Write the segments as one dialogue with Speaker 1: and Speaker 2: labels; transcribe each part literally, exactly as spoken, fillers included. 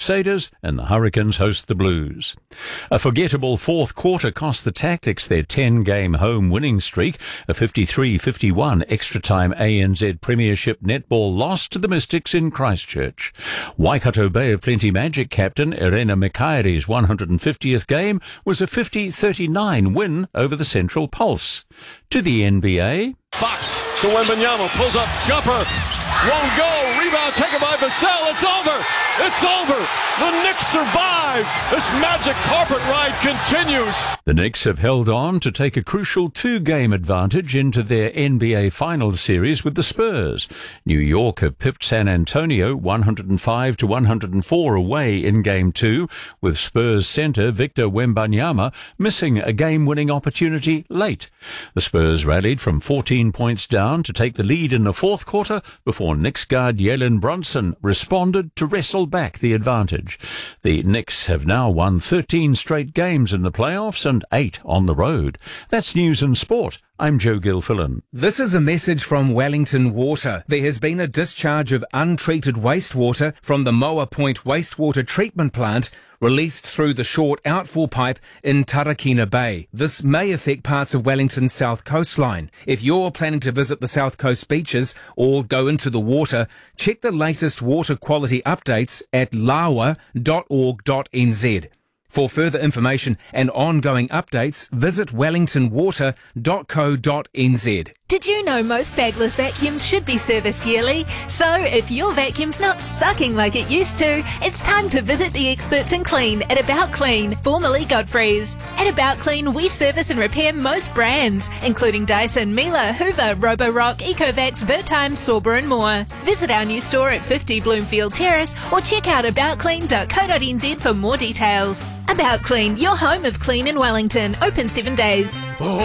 Speaker 1: Crusaders, and the Hurricanes host the Blues. A forgettable fourth quarter cost the Tactics their ten-game home winning streak. A fifty-three fifty-one extra-time A N Z Premiership netball loss to the Mystics in Christchurch. Waikato Bay of Plenty Magic captain Irena Mikairi's one hundred fiftieth game was a fifty thirty-nine win over the Central Pulse. To the N B A...
Speaker 2: Fox to Wembanyama, pulls up, jumper, won't go, rebound taken by Vassell, it's over, it's over, the Knicks survive, this magic carpet ride continues.
Speaker 1: The Knicks have held on to take a crucial two-game advantage into their N B A Finals series with the Spurs. New York have pipped San Antonio one hundred five to one hundred four away in Game two, with Spurs centre Victor Wembanyama missing a game-winning opportunity late. The Spurs rallied from fourteen points down to take the lead in the fourth quarter before Knicks guard Jalen Brunson responded to wrestle back the advantage. The Knicks have now won thirteen straight games in the playoffs and eight on the road. That's news and sport. I'm Joe Gilfillan.
Speaker 3: This is a message from Wellington Water. There has been a discharge of untreated wastewater from the Moa Point wastewater treatment plant released through the short outfall pipe in Tarakina Bay. This may affect parts of Wellington's south coastline. If you're planning to visit the south coast beaches or go into the water, check the latest water quality updates at lawa dot org dot n z. For further information and ongoing updates, visit wellington water dot co dot n z.
Speaker 4: Did you know most bagless vacuums should be serviced yearly? So if your vacuum's not sucking like it used to, it's time to visit the experts in clean at About Clean, formerly Godfrey's. At About Clean, we service and repair most brands, including Dyson, Miele, Hoover, Roborock, Ecovacs, Vertime, Sauber and more. Visit our new store at fifty Bloomfield Terrace or check out about clean dot co dot n z for more details. About Clean, your home of clean in Wellington. Open seven days.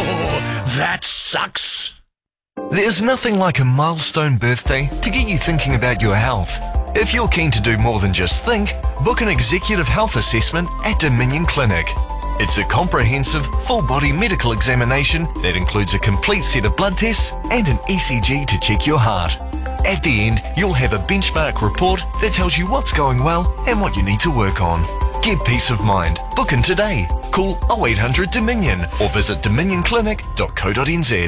Speaker 2: Oh, that sucks.
Speaker 5: There's nothing like a milestone birthday to get you thinking about your health. If you're keen to do more than just think, book an executive health assessment at Dominion Clinic. It's a comprehensive, full-body medical examination that includes a complete set of blood tests and an E C G to check your heart. At the end, you'll have a benchmark report that tells you what's going well and what you need to work on. Get peace of mind. Book in today. Call oh eight hundred Dominion or visit dominion clinic dot co dot n z.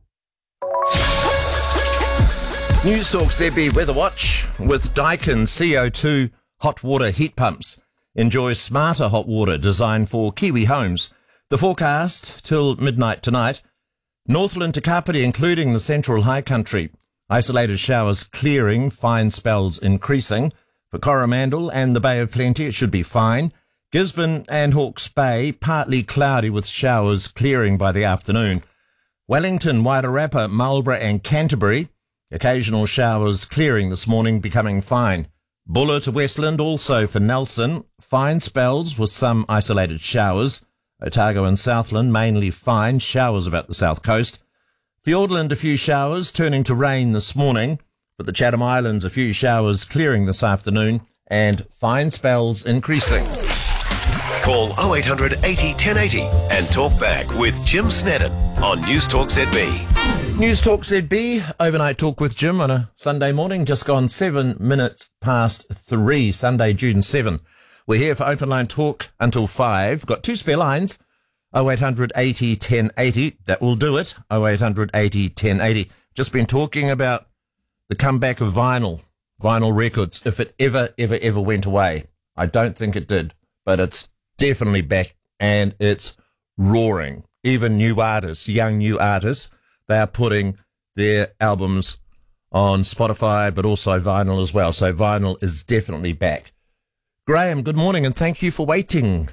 Speaker 6: News Talk Z B Weather Watch with Daikin C O two hot water heat pumps. Enjoy smarter hot water designed for Kiwi homes. The forecast till midnight tonight. Northland to Kapiti, including the central high country. Isolated showers clearing, fine spells increasing. For Coromandel and the Bay of Plenty, it should be fine. Gisborne and Hawke's Bay, partly cloudy with showers clearing by the afternoon. Wellington, Wairarapa, Marlborough and Canterbury, occasional showers clearing this morning, becoming fine. Buller to Westland, also for Nelson, fine spells with some isolated showers. Otago and Southland, mainly fine, showers about the south coast. Fiordland, a few showers, turning to rain this morning. But the Chatham Islands, a few showers clearing this afternoon and fine spells increasing.
Speaker 2: Call oh eight hundred eighty ten eighty and talk back with Jim Snedden on News Talk Z B.
Speaker 6: News Talk Z B, overnight talk with Jim on a Sunday morning, just gone seven minutes past three, Sunday, June seventh. We're here for Open Line Talk until five. Got two spare lines, oh eight hundred eighty ten eighty. That will do it, oh eight hundred eighty ten eighty. Just been talking about the comeback of vinyl, vinyl records, if it ever, ever, ever went away. I don't think it did, but it's definitely back and it's roaring. Even new artists, young new artists, they are putting their albums on Spotify, but also vinyl as well. So vinyl is definitely back. Graham, good morning and thank you for waiting.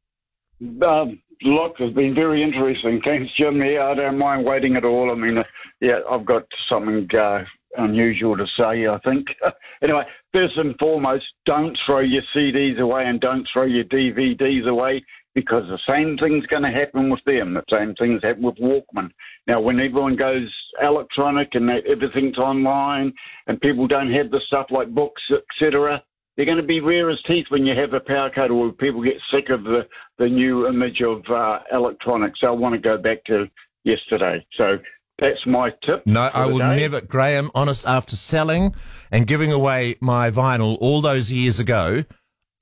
Speaker 7: Um, look, it's been very interesting. Thanks, Jim. Yeah, I don't mind waiting at all. I mean, uh, yeah, I've got something uh, unusual to say, I think. Anyway, first and foremost, don't throw your C Ds away and don't throw your D V Ds away, because the same thing's going to happen with them. The same things happen with Walkman. Now, when everyone goes electronic and everything's online and people don't have the stuff like books, et cetera, they're going to be rare as teeth when you have a power cut, or people get sick of the, the new image of uh, electronics. They'll want to go back to yesterday. So that's my tip.
Speaker 6: No, I will
Speaker 7: day.
Speaker 6: never, Graham, honest, after selling and giving away my vinyl all those years ago,